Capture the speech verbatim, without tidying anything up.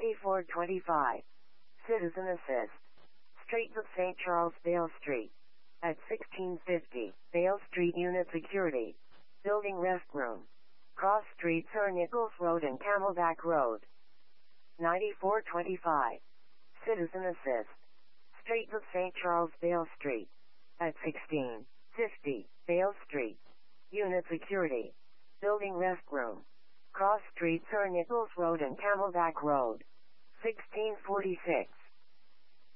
ninety-four twenty-five. Citizen Assist. Street of Saint Charles, Bale Street. At sixteen fifty, Bale Street Unit Security. Building Restroom. Cross Street Sir Nichols Road and Camelback Road. ninety-four twenty-five. Citizen Assist. Street of Saint Charles, Bale Street. At sixteen fifty, Bale Street. Unit Security. Building Restroom. Cross Street Sir Nichols Road and Camelback Road. sixteen forty-six.